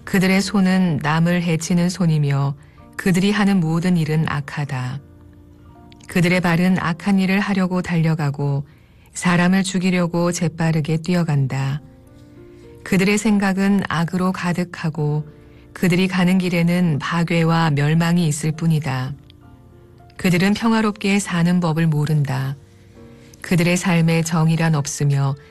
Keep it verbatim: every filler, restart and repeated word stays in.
그들의 손은 남을 해치는 손이며 그들이 하는 모든 일은 악하다. 그들의 발은 악한 일을 하려고 달려가고 사람을 죽이려고 재빠르게 뛰어간다. 그들의 생각은 악으로 가득하고 그들이 가는 길에는 파괴와 멸망이 있을 뿐이다. 그들은 평화롭게 사는 법을 모른다. 그들의 삶에 정의란 없으며